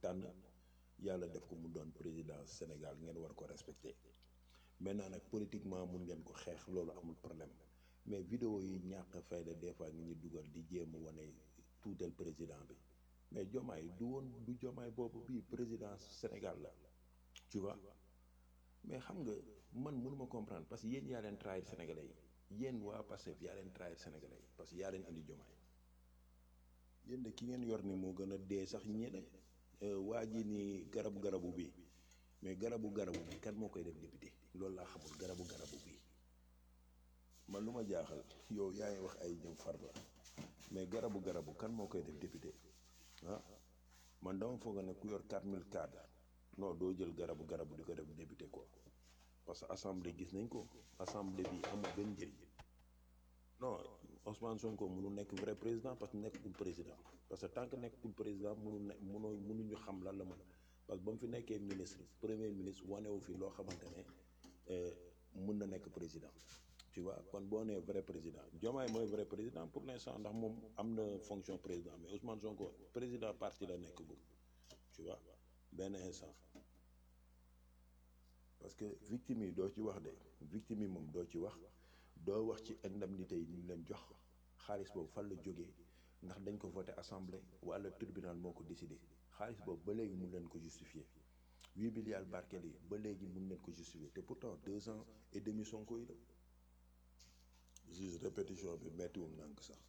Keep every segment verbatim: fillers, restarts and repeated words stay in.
tànn yàlla def ko mu doon président Sénégal ngeen war ko respecter maintenant nag politiquement mun ngeen ko xeex loolu amul problème mais vidéo yi ñàkk fayda des fois ngi ñu dugal di jéem a wane tuutal président bi mais Diomaye du woon du Diomaye boobu bii président Sénégal la tu vois mais xam nga man mënuma comprendre parce que yéen yaa leen trahir sénégalais yi yéen waa Pastef yaa leen trahir sénégalais yi parce que yaa leen andi Diomaye yéen de ki ngeen yor ni moo gën a dee sax ñene waa ji ni garabu garabu bi mais garabu garabu bi kan moo koy def député loolu laa xamul garabu garabu bi man lu ma jaaxal yow yaa ngi wax ay ñoom Farba mais garabu garabu kan moo koy def député ah man dama foog ne ku yor quatre mille cadres non doo jël garabu garabu di ko def député quoi parce que assemblée gis nañ ko assemblée bi amul benn njëriñ non Ousmane Sonko mënu nekk vrai président parce que nekkul président parce que tant que nekkul président mënu ne mënoo mënuñu xam lan la mën parce que ba mu fi nekkee ministre premier ministre wanewu fi loo xamante ne mën na nekk président tu vois kon boo nee vrai président Diomaye mooy vrai président pour l'instant ndax moom am na fonction président mais Ousmane Sonko président parti la nekk gu tu vois benn instant parce que victime yi doo ci wax de victime yi moom doo ci wax doo wax ci indemnité yi ñu leen jox xaalis boobu fan la jógee ndax dañ ko voté assemblée wala tribunal moo ko décidé xaalis boobu ba léegi mun leen ko justifier huit milliards barkeel yi ba léegi mun leen ko justifier te pourtant deux ans et demi Sonko yi la juste répétition bi méttiwul nànk sax.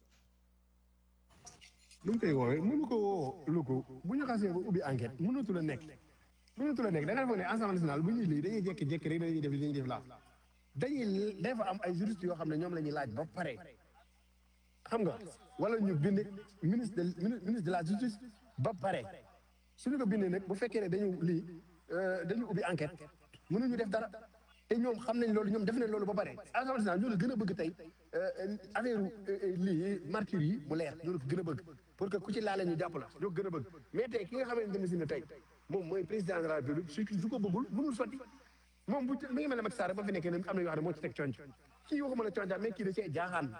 lu mu koy woowee mënu ko woo lu ko bu ñu xasee ba ubbi enquête mënatu la nekk mënatu la nekk da nga foog ne Assemblée nationale bu ñuy lii dañuy jékki-jékki rek dañuy def li dañuy def laa dañuy dafa am ay juristes yoo xam ne ñoom la ñuy laaj ba pare xam nga wala ñu bind ministre de ministre de la justice ba pare suñu ko bindee nag bu fekkee ne dañu lii dañu ubbi enquête mënuñu def dara te ñoom xam nañ loolu ñoom def nañ loolu ba pare Assemblée nationale ñoo la gën a bëgg tey affaire lii martyrs yi mu leer ñoo la ko gën a bëgg pour que ku ci laale ñu jàpp la ñoo ko gën a bëgg mais tey ki nga xamante ne si ne tey moom mooy président de la République su su ko bëggul mënul sotti moom bu mi ngi mel ne Macky Sall ba fi nekkee ne am na yoo xam ne moo ci teg conc kii waxuma la conc mais kii da cee jaaxaan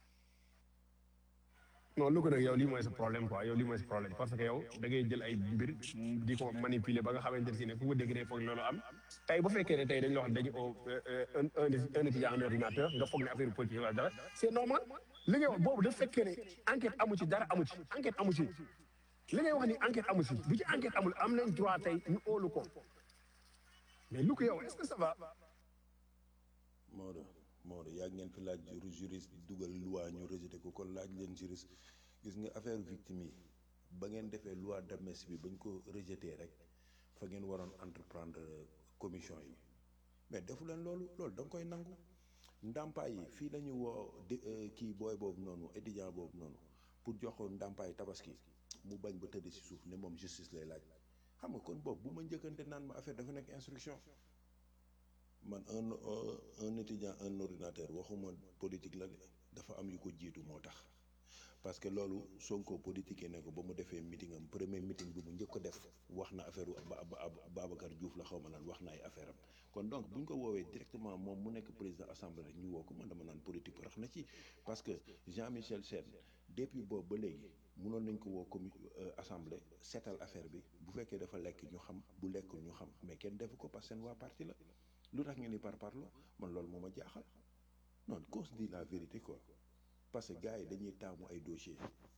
non lu ko nag yow lii mooy sa problème quoi yow lii mooy sa problème parce que yow da ngay jël ay mbir di ko manipuler ba nga xamante ne si ne ku ko dégg ne foog loolu am tey bu fekkee ne tey dañ la wax dañu oo un un étudiant un ordinateur nga foog ne affaire politique wala dara c'est normal li ngay wax boobu daf fekkee ne enquête amu ci dara amu ci enquête amu ci li ngay wax ni enquête amu ci bu ci enquête amul am nañ droit tey ñu óolu ko mais lu ko yow est-ce que ça va. Maodo Maodo yàgg ngeen fi laaj juriste dugal loi ñu rejeté ko kon laaj leen juriste gis nga affaire victime yi ba ngeen defee loi d'amnistie bi bañ ko rejeté rek fa ngeen waroon entreprendre commission yi mais defu leen loolu loolu da nga koy nangu ndàmpaay yi fii la ñu woo di kii booy boobu noonu étudiant boobu noonu pour jox ko ndàmpaay tabaski mu bañ ba tëdd ci suuf ne moom justice lay laaj xam nga kon boobu bu ma njëkkante naan ma affaire dafa nekk instruction man un un étudiant un ordinateur waxuma politique la de dafa am yu ko jiitu moo tax parce que loolu Sonko politique ne ko ba mu defee meeting am premier meeting bi mu njëkk ko def wax na affaire Babacar Diouf la xaw ma naan wax na ay affaire am kon donc bu ñu ko woowee directement moom mu nekk président assemblée rek ñu woo ko man dama naan politique rax na ci parce que Jean-Michel Sène depuis boobu ba léegi mënoon nañ ko woo commu assemblée seetal affaire bi bu fekkee dafa lekk ñu xam bu lekkul ñu xam mais kenn defu ko parce que seen waa parti la lu tax ngeen ni par parlo man loolu moo ma jaaxal non qu'on se dit la vérité quoi parce que gars yi dañuy taamu ay dossiers.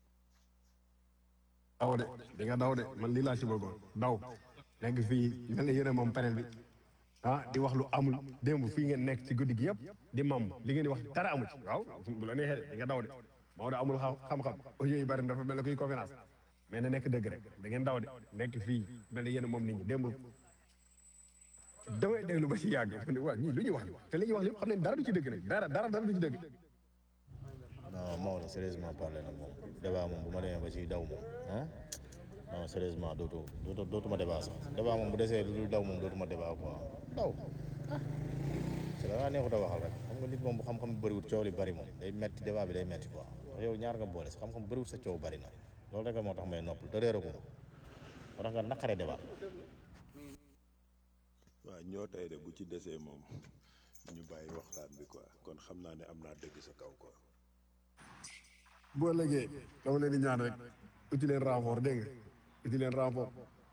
daw de di nga daw de man lii laa ci bëggoon daw nekk fii mel na yéen moom panel bi ah di wax lu amul démb fii ngeen nekk ci guddi gi yëpp di mam li ngeen di wax dara amu ci waaw bu la neexee de di nga daw de Maodo amul xam-xam audio yi bari dafa mel ne kuy conférence mais na nekk dëgg rek da ngeen daw de nekk fii mel na yéen moom nit ñi démb damay déglu ba ci yàgg waaw ñii lu ñuy wax te li ñuy wax lépp xam ne dara du ci dëgg nag dara dara dara du ci dëgg. non Maodo sérieusement parlé nag moom débat moom bu ma demee ba ci daw moom ah non sérieusement dootu dootu dootuma débat sax débat moom bu desee lu dul daw moom dootuma débat quoi daw ah c'est da ngaa neexut a waxal rek xam nga nit moom bu xam-xam bëriwut coow li bëri moom day metti débat bi day metti quoi yow ñaar nga boole sa xam-xam bëriwut sa coow bëri na loolu rek moo tax may noppal te réer ko moo tax nga naqaree débat. waaw ñoo tey de bu ci desee moom ñu bàyyi waxtaan bi quoi kon xam naa ne am naa dëgg sa kaw quoi. boo lëgee dama leen di ñaan rek uti leen renfort dégg nga uti leen renfort